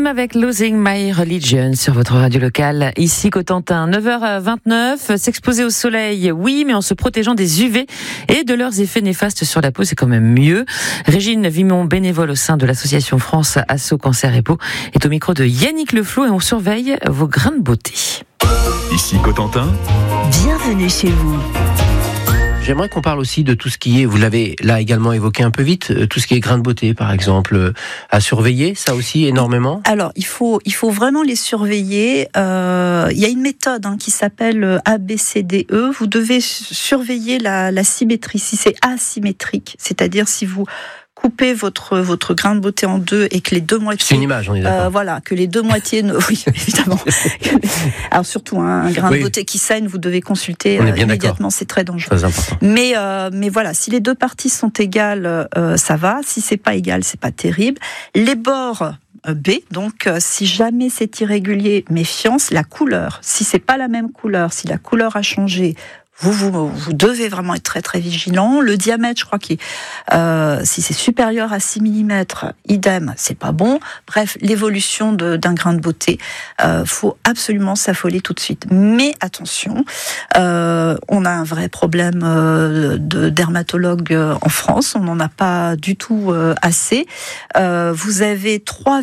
R.E.M. avec Losing My Religion sur votre radio locale. Ici Cotentin, 9h29. S'exposer au soleil, oui, mais en se protégeant des UV et de leurs effets néfastes sur la peau, c'est quand même mieux. Régine Vimon, bénévole au sein de l'association France Asso Cancer et Peau, est au micro de Yannick Leflot et on surveille vos grains de beauté. Ici Cotentin. Bienvenue chez vous. J'aimerais qu'on parle aussi de tout ce qui est, vous l'avez là également évoqué un peu vite, tout ce qui est grains de beauté par exemple, à surveiller, ça aussi énormément. Alors il faut vraiment les surveiller. Il y a une méthode qui s'appelle ABCDE. Vous devez surveiller la symétrie. Si c'est asymétrique, c'est-à-dire si vous coupez votre grain de beauté en deux et que les deux moitiés... C'est une image, on est d'accord. Voilà, que les deux moitiés... Oui, évidemment. Alors surtout, un grain de beauté qui saigne, vous devez consulter immédiatement, c'est très dangereux. Très important. Mais voilà, si les deux parties sont égales, ça va. Si c'est pas égal, c'est pas terrible. Les bords... B, donc si jamais c'est irrégulier, méfiance, la couleur. Si c'est pas la même couleur, si la couleur a changé, vous devez vraiment être très très vigilant. Le diamètre, je crois si c'est supérieur à 6 mm, idem, c'est pas bon. Bref, l'évolution d'un grain de beauté, faut absolument s'affoler tout de suite. Mais attention, on a un vrai problème de dermatologue en France, on n'en a pas du tout assez. Vous avez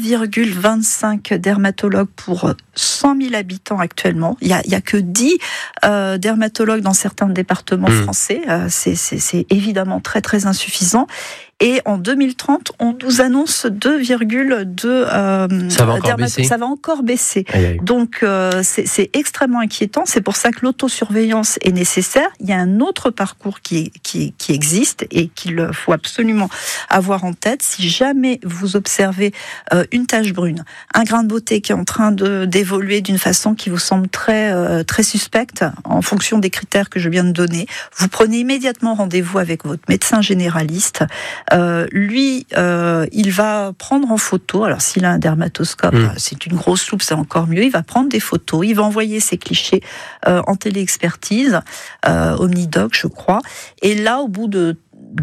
3,25 dermatologues pour 100 000 habitants actuellement. Il y a que 10 dermatologues dans certains départements français, c'est évidemment très très insuffisant. Et en 2030, on nous annonce 2,2 ça va encore baisser. Ça va encore baisser. Aïe, aïe. Donc c'est extrêmement inquiétant. C'est pour ça que l'autosurveillance est nécessaire. Il y a un autre parcours qui existe et qu'il faut absolument avoir en tête. Si jamais vous observez une tache brune, un grain de beauté qui est en train d'évoluer d'une façon qui vous semble très très suspecte en fonction des critères que je viens de donner, vous prenez immédiatement rendez-vous avec votre médecin généraliste. Il va prendre en photo, alors s'il a un dermatoscope, c'est une grosse loupe, c'est encore mieux, il va prendre des photos, il va envoyer ses clichés en téléexpertise, Omnidoc je crois, et là au bout de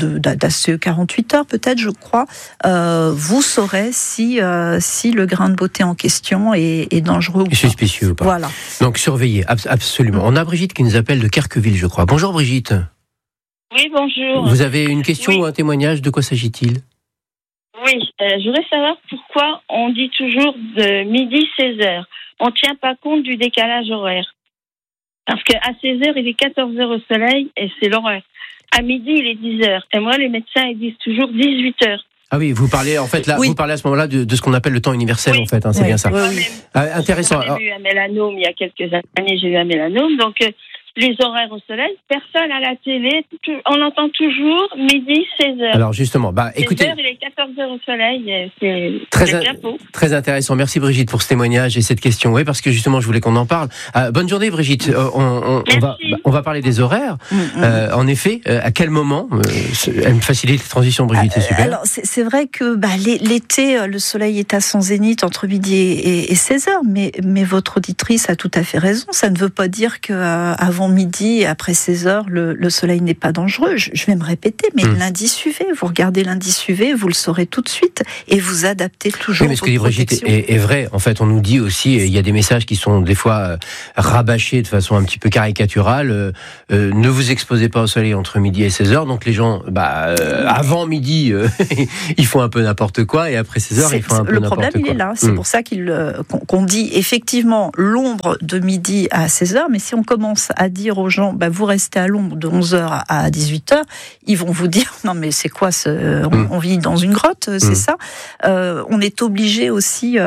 48 heures peut-être je crois, vous saurez si le grain de beauté en question est dangereux ou pas. Suspicieux ou pas. Voilà. Donc surveillez, absolument. On a Brigitte qui nous appelle de Querqueville je crois. Bonjour Brigitte. Oui, bonjour. Vous avez une question ou un témoignage, de quoi s'agit-il ? Oui, je voudrais savoir pourquoi on dit toujours de midi 16h. On ne tient pas compte du décalage horaire. Parce qu'à 16h, il est 14h au soleil et c'est l'horreur. À midi, il est 10h. Et moi, les médecins, ils disent toujours 18h. Ah oui, vous parlez en fait là, vous parlez à ce moment-là de ce qu'on appelle le temps universel en fait, c'est bien ça. Oui. Intéressant. J'ai eu un mélanome il y a quelques années, j'ai eu un mélanome, donc les horaires au soleil, personne à la télé, on entend toujours midi 16h. Alors justement, écoutez, 16h, il est 14h au soleil, c'est très intéressant. Merci Brigitte pour ce témoignage et cette question. Oui, parce que justement, je voulais qu'on en parle. Bonne journée Brigitte. On va parler des horaires. En effet, à quel moment elle me facilite la transition, Brigitte, c'est super. Alors c'est vrai que l'été, le soleil est à son zénith entre midi et 16h, mais votre auditrice a tout à fait raison. Ça ne veut pas dire que avant midi et après 16h, le soleil n'est pas dangereux. Je vais me répéter, mais l'indice UV, vous regardez l'indice UV, vous le saurez tout de suite et vous adaptez toujours. Oui, mais ce que dit Brigitte est vrai. En fait, on nous dit aussi, il y a des messages qui sont des fois rabâchés de façon un petit peu caricaturale. Ne vous exposez pas au soleil entre midi et 16h. Donc les gens, avant midi, ils font un peu n'importe quoi et après 16h, ils font un peu n'importe quoi. Le problème, il est là. C'est pour ça qu'on dit effectivement l'ombre de midi à 16h, mais si on commence à dire aux gens, vous restez à l'ombre de 11h à 18h, ils vont vous dire, non mais c'est quoi on vit dans une grotte, c'est ça. On est obligé aussi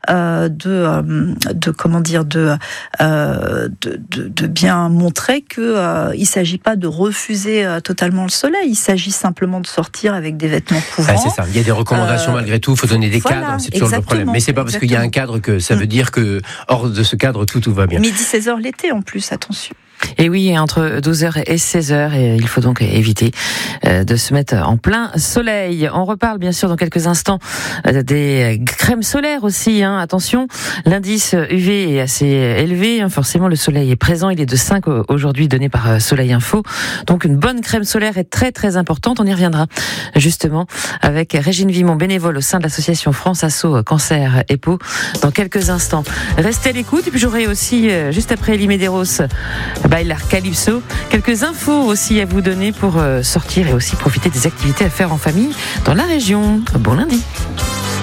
de bien montrer que il s'agit pas de refuser totalement le soleil, il s'agit simplement de sortir avec des vêtements couvrants. C'est ça, il y a des recommandations malgré tout, il faut donner des cadres, c'est toujours le problème. Mais c'est pas parce qu'il y a un cadre que ça veut dire que hors de ce cadre tout va bien. Midi 16h l'été en plus, attention. Et oui, entre 12h et 16h, et il faut donc éviter de se mettre en plein soleil. On reparle bien sûr dans quelques instants des crèmes solaires aussi. Attention, l'indice UV est assez élevé. Forcément, le soleil est présent. Il est de 5 aujourd'hui, donné par Soleil Info. Donc une bonne crème solaire est très très importante. On y reviendra justement avec Régine Vimon, bénévole au sein de l'association France Asso Cancer et Peau, dans quelques instants. Restez à l'écoute. Et puis j'aurai aussi, juste après Elie Medeiros, Bailar Calypso, quelques infos aussi à vous donner pour sortir et aussi profiter des activités à faire en famille dans la région. Bon lundi.